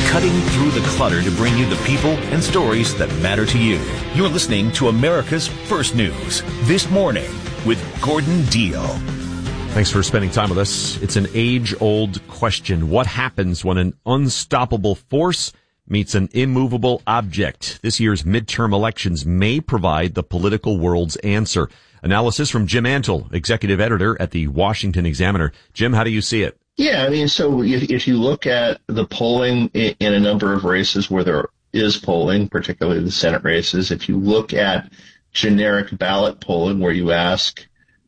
cutting through the clutter to bring you the people and stories that matter to you. You're listening to America's First News This Morning with Gordon Deal. Thanks for spending time with us. It's an age-old question. What happens when an unstoppable force meets an immovable object? This year's midterm elections may provide the political world's answer. Analysis from Jim Antle, executive editor at the Washington Examiner. Jim, how do you see it? Yeah, I mean, so if you look at the polling in a number of races where there is polling, particularly the Senate races, if you look at generic ballot polling where you ask,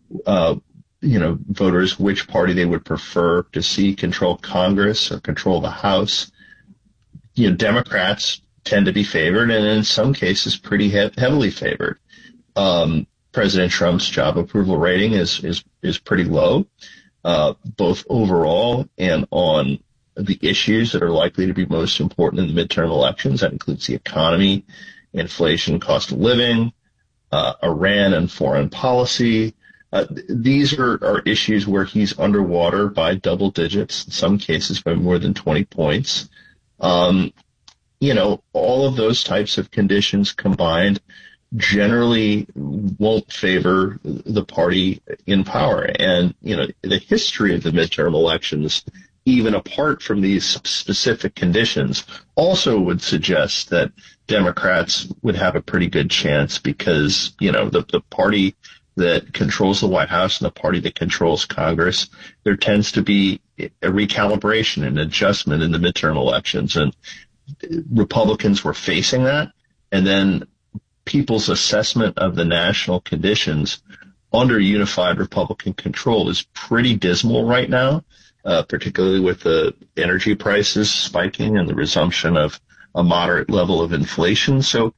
voters which party they would prefer to see control Congress or control the House, Democrats tend to be favored, and in some cases pretty heavily favored. President Trump's job approval rating is pretty low, both overall and on the issues that are likely to be most important in the midterm elections. That includes the economy, inflation, cost of living, Iran and foreign policy. These are issues where he's underwater by double digits, in some cases by more than 20 points. All of those types of conditions combined generally won't favor the party in power. And, the history of the midterm elections, even apart from these specific conditions, also would suggest that Democrats would have a pretty good chance because, the party that controls the White House and the party that controls Congress, there tends to be a recalibration and adjustment in the midterm elections. And Republicans were facing that. And then people's assessment of the national conditions under unified Republican control is pretty dismal right now, particularly with the energy prices spiking and the resumption of a moderate level of inflation. So,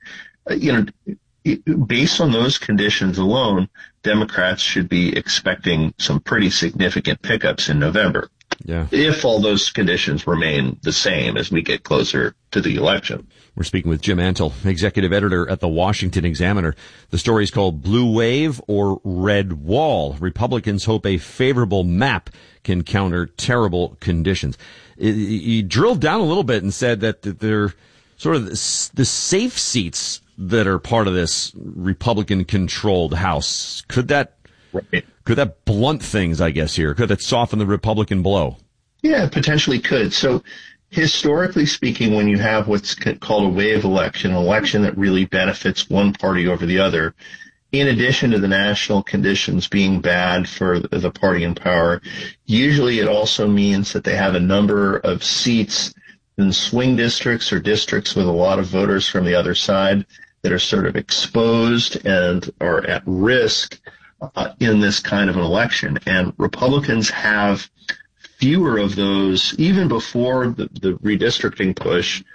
based on those conditions alone, Democrats should be expecting some pretty significant pickups in November. Yeah. If all those conditions remain the same as we get closer to the election. We're speaking with Jim Antle, executive editor at the Washington Examiner. The story is called Blue Wave or Red Wall. Republicans hope a favorable map can counter terrible conditions. He drilled down a little bit and said that they're sort of the safe seats that are part of this Republican-controlled House. Could that blunt things, I guess, here? Could that soften the Republican blow? Yeah, potentially could. So historically speaking, when you have what's called a wave election, an election that really benefits one party over the other, in addition to the national conditions being bad for the party in power, usually it also means that they have a number of seats in swing districts or districts with a lot of voters from the other side that are sort of exposed and are at risk in this kind of an election. And Republicans have fewer of those even before the redistricting push.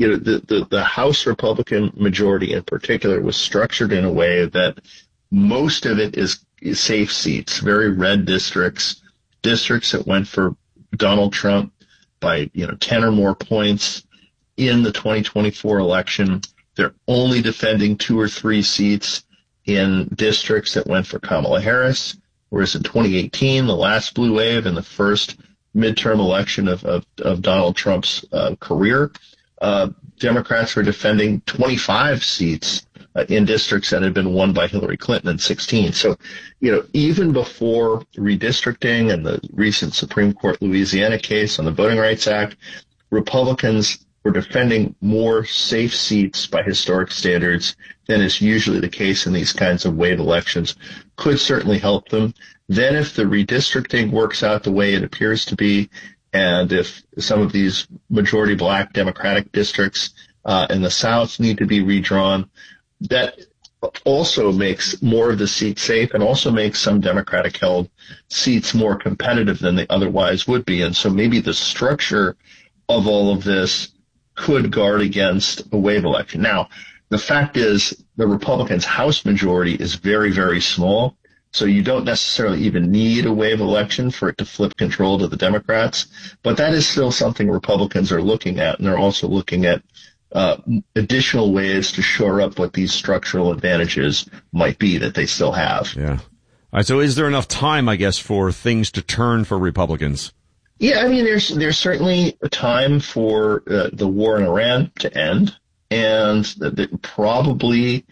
The House Republican majority in particular was structured in a way that most of it is safe seats, very red districts that went for Donald Trump by 10 or more points in the 2024 election. They're only defending 2 or 3 seats in districts that went for Kamala Harris, whereas in 2018, the last blue wave and the first midterm election of Donald Trump's career, Democrats were defending 25 seats in districts that had been won by Hillary Clinton in 2016. So, even before redistricting and the recent Supreme Court Louisiana case on the Voting Rights Act, Republicans were defending more safe seats by historic standards than is usually the case in these kinds of wave elections. Could certainly help them. Then if the redistricting works out the way it appears to be, and if some of these majority black Democratic districts in the South need to be redrawn, that also makes more of the seats safe and also makes some Democratic-held seats more competitive than they otherwise would be. And so maybe the structure of all of this could guard against a wave election. Now, the fact is the Republicans' House majority is very, very small, so you don't necessarily even need a wave election for it to flip control to the Democrats. But that is still something Republicans are looking at, and they're also looking at additional ways to shore up what these structural advantages might be that they still have. Yeah. All right, so is there enough time, I guess, for things to turn for Republicans? Yeah, I mean, there's certainly a time for the war in Iran to end, and probably,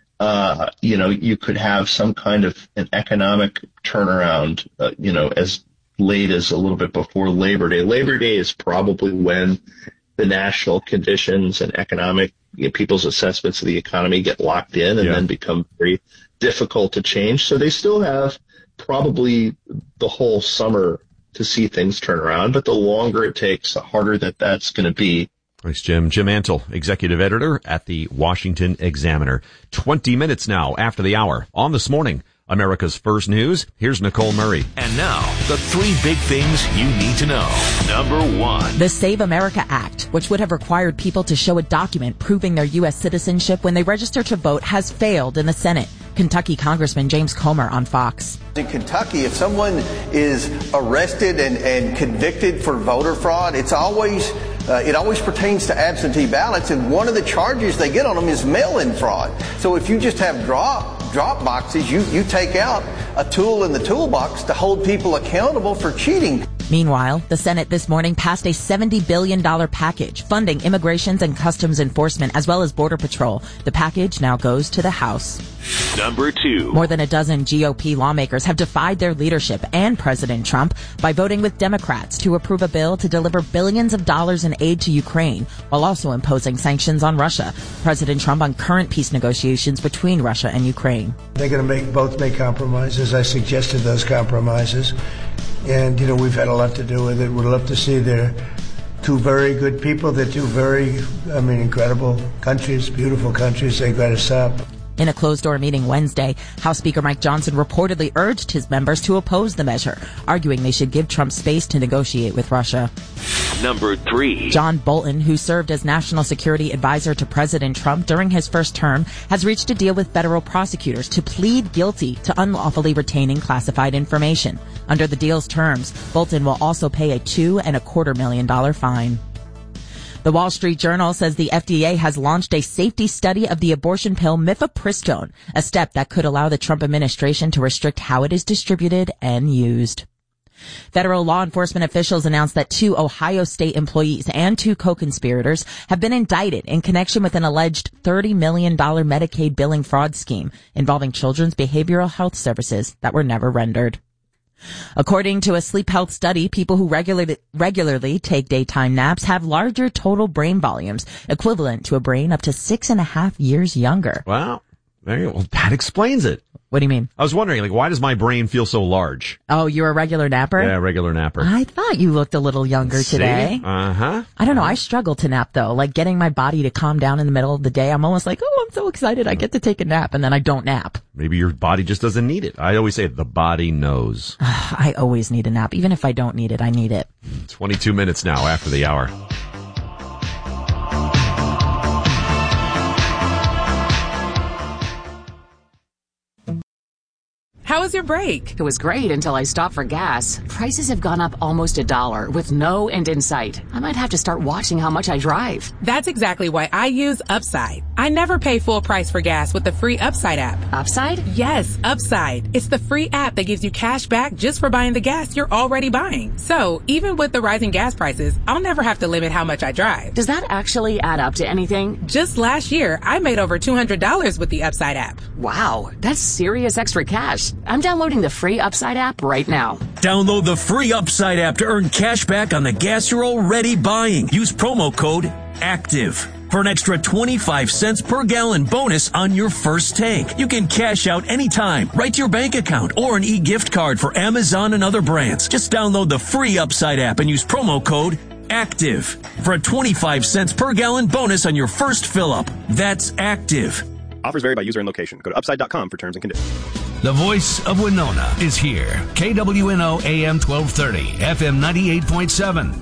you could have some kind of an economic turnaround, as late as a little bit before Labor Day. Labor Day is probably when the national conditions and economic, people's assessments of the economy get locked in and then become very difficult to change. So they still have probably the whole summer to see things turn around, but the longer it takes, the harder that's going to be. Thanks, Jim. Jim Antle, executive editor at the Washington Examiner. 20 minutes now after the hour on This Morning, America's First News. Here's Nicole Murray. And now, the 3 big things you need to know. Number 1. The Save America Act, which would have required people to show a document proving their U.S. citizenship when they register to vote, has failed in the Senate. Kentucky Congressman James Comer on Fox. In Kentucky, if someone is arrested and convicted for voter fraud, it always pertains to absentee ballots, and one of the charges they get on them is mail-in fraud. So if you just have drop boxes, you take out a tool in the toolbox to hold people accountable for cheating. Meanwhile, the Senate this morning passed a $70 billion package funding Immigrations and Customs Enforcement as well as Border Patrol. The package now goes to the House. Number 2. More than a dozen GOP lawmakers have defied their leadership and President Trump by voting with Democrats to approve a bill to deliver billions of dollars in aid to Ukraine, while also imposing sanctions on Russia. President Trump on current peace negotiations between Russia and Ukraine. They're going to both make compromises. I suggested those compromises. And, we've had a lot to do with it. We'd love to see they're 2 very good people. They're 2 very, incredible countries, beautiful countries. They've got to stop. In a closed-door meeting Wednesday, House Speaker Mike Johnson reportedly urged his members to oppose the measure, arguing they should give Trump space to negotiate with Russia. Number 3. John Bolton, who served as National Security Advisor to President Trump during his first term, has reached a deal with federal prosecutors to plead guilty to unlawfully retaining classified information. Under the deal's terms, Bolton will also pay a $2.25 million fine. The Wall Street Journal says the FDA has launched a safety study of the abortion pill mifepristone, a step that could allow the Trump administration to restrict how it is distributed and used. Federal law enforcement officials announced that 2 Ohio State employees and 2 co-conspirators have been indicted in connection with an alleged $30 million Medicaid billing fraud scheme involving children's behavioral health services that were never rendered. According to a sleep health study, people who regularly take daytime naps have larger total brain volumes, equivalent to a brain up to 6.5 years younger. Wow. Well, that explains it. What do you mean? I was wondering, why does my brain feel so large? Oh, you're a regular napper? Yeah, regular napper. I thought you looked a little younger today. Uh-huh. I don't know. I struggle to nap, though. Getting my body to calm down in the middle of the day. I'm almost like, I'm so excited. I get to take a nap, and then I don't nap. Maybe your body just doesn't need it. I always say the body knows. I always need a nap. Even if I don't need it, I need it. 22 minutes now after the hour. How was your break? It was great until I stopped for gas. Prices have gone up almost $1 with no end in sight. I might have to start watching how much I drive. That's exactly why I use Upside. I never pay full price for gas with the free Upside app. Upside? Yes, Upside. It's the free app that gives you cash back just for buying the gas you're already buying. So, even with the rising gas prices, I'll never have to limit how much I drive. Does that actually add up to anything? Just last year, I made over $200 with the Upside app. Wow, that's serious extra cash. I'm downloading the free Upside app right now. Download the free Upside app to earn cash back on the gas you're already buying. Use promo code ACTIVE for an extra 25 cents per gallon bonus on your first tank. You can cash out anytime, right to your bank account, or an e-gift card for Amazon and other brands. Just download the free Upside app and use promo code ACTIVE for a 25 cents per gallon bonus on your first fill-up. That's ACTIVE. Offers vary by user and location. Go to upside.com for terms and conditions. The voice of Winona is here. KWNO AM 1230, FM 98.7.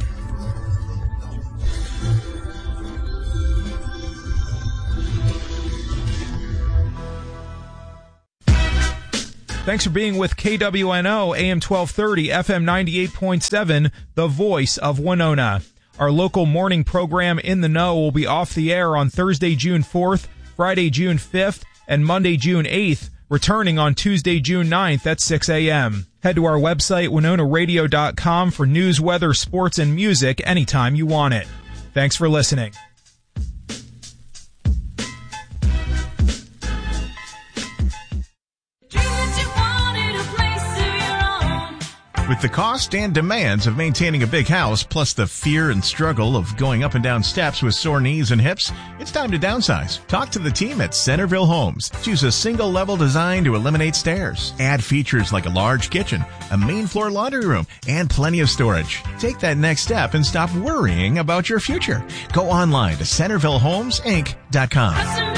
Thanks for being with KWNO AM 1230, FM 98.7, the voice of Winona. Our local morning program In the Know will be off the air on Thursday, June 4th, Friday, June 5th, and Monday, June 8th. returning on Tuesday, June 9th at 6 a.m. Head to our website, WinonaRadio.com, for news, weather, sports, and music anytime you want it. Thanks for listening. With the cost and demands of maintaining a big house, plus the fear and struggle of going up and down steps with sore knees and hips, it's time to downsize. Talk to the team at Centerville Homes. Choose a single-level design to eliminate stairs. Add features like a large kitchen, a main floor laundry room, and plenty of storage. Take that next step and stop worrying about your future. Go online to CentervilleHomesInc.com.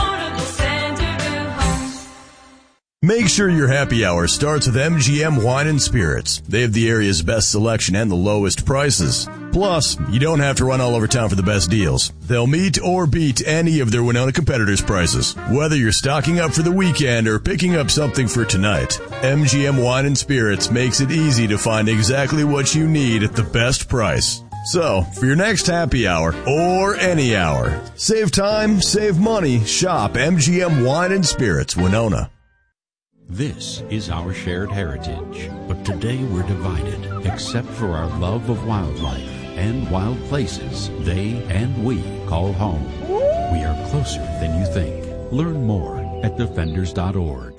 Make sure your happy hour starts with MGM Wine and Spirits. They have the area's best selection and the lowest prices. Plus, you don't have to run all over town for the best deals. They'll meet or beat any of their Winona competitors' prices. Whether you're stocking up for the weekend or picking up something for tonight, MGM Wine and Spirits makes it easy to find exactly what you need at the best price. So, for your next happy hour, or any hour, save time, save money, shop MGM Wine and Spirits, Winona. This is our shared heritage, but today we're divided, except for our love of wildlife and wild places they and we call home. We are closer than you think. Learn more at defenders.org.